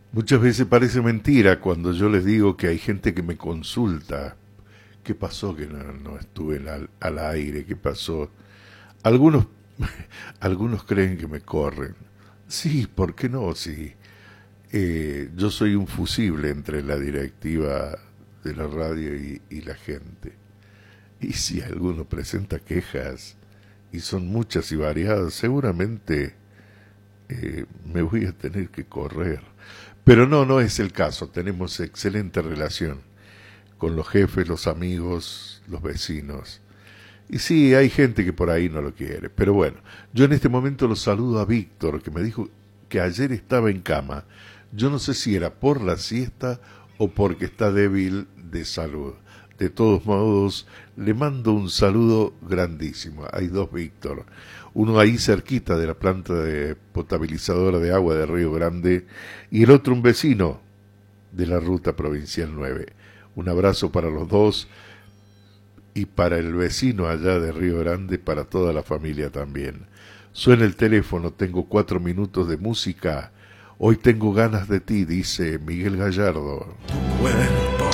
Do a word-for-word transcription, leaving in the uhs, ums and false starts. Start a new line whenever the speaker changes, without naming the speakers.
Muchas veces parece mentira cuando yo les digo que hay gente que me consulta. ¿Qué pasó que no, no estuve al, al aire? ¿Qué pasó? Algunos, algunos creen que me corren. Sí, ¿por qué no? Sí. Eh, yo soy un fusible entre la directiva de la radio y, y la gente. Y si alguno presenta quejas, y son muchas y variadas, seguramente eh, me voy a tener que correr. Pero no, no es el caso. Tenemos excelente relación con los jefes, los amigos, los vecinos. Y sí, hay gente que por ahí no lo quiere. Pero bueno, yo en este momento lo saludo a Víctor, que me dijo que ayer estaba en cama. Yo no sé si era por la siesta o porque está débil de salud. De todos modos, le mando un saludo grandísimo. Hay dos Víctor. Uno ahí cerquita de la planta de potabilizadora de agua de Río Grande y el otro un vecino de la ruta provincial nueve. Un abrazo para los dos y para el vecino allá de Río Grande, para toda la familia también. Suena el teléfono, tengo cuatro minutos de música. Hoy tengo ganas de ti, dice Miguel Gallardo.
Tu cuerpo